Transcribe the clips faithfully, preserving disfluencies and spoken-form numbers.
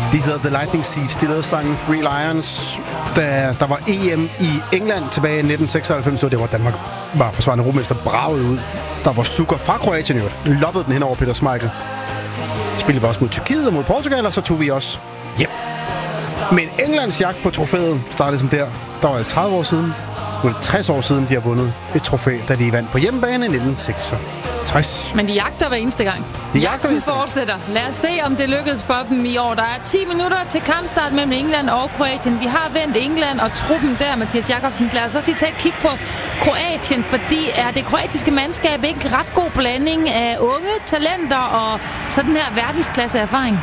De hedder The Lightning Seeds. De lavede sangen Three Lions, da der var E M i England tilbage i nitten seksoghalvfems. Det var Danmark var forsvarende rumester braget ud. Der var Sukker fra Kroatien, jo. Loppede den hen over Peter Schmeichel. Spillede vi også mod Tyrkiet og mod Portugal, og så tog vi også hjem. Men Englands jagt på trofæet startede som der. Der var det tredive år siden. Nu er det tres år siden, de har vundet et trofæ, da de vandt på hjemmebane i nitten seksogtres. Men de jagter hver eneste gang. De jagter Jagten fortsætter. Lad os se, om det lykkes for dem i år. Der er ti minutter til kampstart mellem England og Kroatien. Vi har vendt England og truppen der, Mathias Jakobsen. Lad os også lige tage et kig på Kroatien, fordi er det kroatiske mandskab ikke en ret god blanding af unge talenter og sådan her verdensklasse erfaring?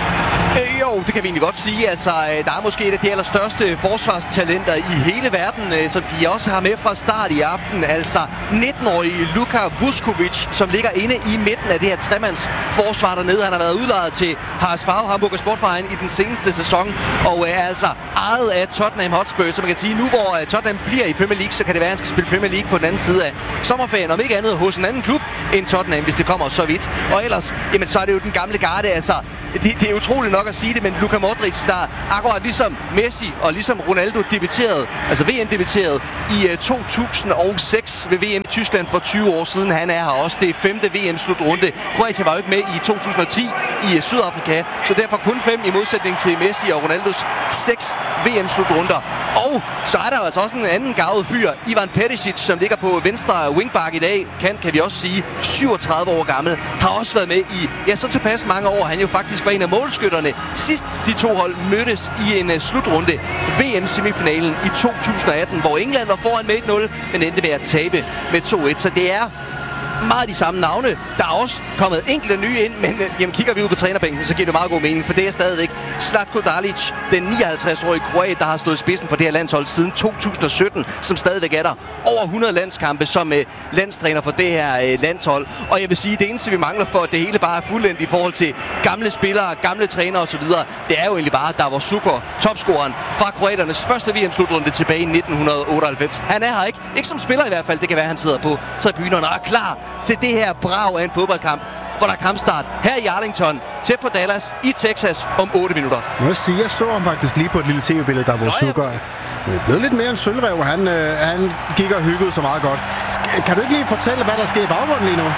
Øh, jo, det kan vi egentlig godt sige. Altså, der er måske et af de allerstørste forsvarstalenter i hele verden, som de også har med fra start i aften. Altså nitten-årige Luka Vuskovic, som ligger inde i midten af det her tremands forsvar dernede. Han har været udlejet til H S V, Hamburger Sportverein, i den seneste sæson, og er altså ejet af Tottenham Hotspur. Så man kan sige, nu hvor Tottenham bliver i Premier League, så kan det være, at han skal spille Premier League på den anden side af sommerferien, om ikke andet hos en anden klub end Tottenham, hvis det kommer så vidt. Og ellers, jamen, så er det jo den gamle garde, altså. Det, det er utroligt nok at sige det, men Luka Modric, der akkurat ligesom Messi og ligesom Ronaldo debuterede, altså V M-debuterede i uh, to tusind og seks ved V M i Tyskland for tyve år siden. Han er her også. Det er femte V M-slutrunde. Kroatien var jo ikke med i to tusind og ti i uh, Sydafrika, så derfor kun fem i modsætning til Messi og Ronaldos seks V M-slutrunder. Og så er der altså også en anden garvet fyr, Ivan Perisic, som ligger på venstre wingback i dag. Kan, kan vi også sige, syvogtredive år gammel. Har også været med i, ja, så tilpas mange år. Han jo faktisk var en af målskytterne sidst de to hold mødtes i en uh, slutrunde V M-semifinalen i to tusind og atten, hvor England var foran med et nul, men endte ved at tabe med to et. Så det er meget de samme navne. Der er også kommet enkelte nye ind, men øh, jamen, kigger vi ud på trænerbænken, så giver det meget god mening, for det er stadigvæk Zlatko Dalic, den nioghalvtreds-årige kroat, der har stået i spidsen for det her landshold siden to tusind og sytten, som stadigvæk er der. Over hundrede landskampe som øh, landstræner for det her øh, landshold. Og jeg vil sige, det eneste vi mangler for, at det hele bare er fuldendt i forhold til gamle spillere, gamle trænere osv., det er jo egentlig bare Davor Suker, topscoreren fra kroaternes første V M-slutrunde tilbage i nitten otteoghalvfems. Han er her ikke. Ikke som spiller i hvert fald. Det kan være, han sidder på tribunerne og er klar til det her brag af en fodboldkamp, hvor der er kampstart her i Arlington, tæt på Dallas, i Texas, om otte minutter. Nu vil sige, jeg så ham faktisk lige på et lille tv-billede, der var Sukker. Det er blevet lidt mere en sølvrev. Han, øh, han gik og hyggede så meget godt. Kan du ikke lige fortælle, hvad der sker i baggrunden lige nu?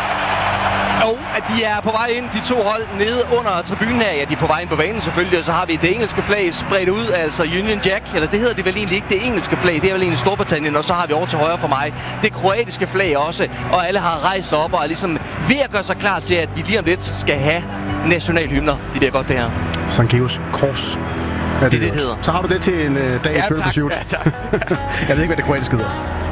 Jo, at de er på vej ind, de to hold nede under tribunen her. Ja, de er på vej ind på banen selvfølgelig, og så har vi det engelske flag spredt ud, altså Union Jack, eller det hedder det vel egentlig ikke, det engelske flag, det er vel egentlig Storbritannien, og så har vi over til højre for mig det kroatiske flag også, og alle har rejst op og er ligesom ved at gøre sig klar til, at vi lige om lidt skal have nationalhymner. Det bliver godt det her. Sankt Georgs Kors. Ja, det, det, det, det hedder. Så har du det til en uh, dag i ja, Triple Pursuit. Ja, tak. Jeg ved ikke, hvad det kroatiske hedder.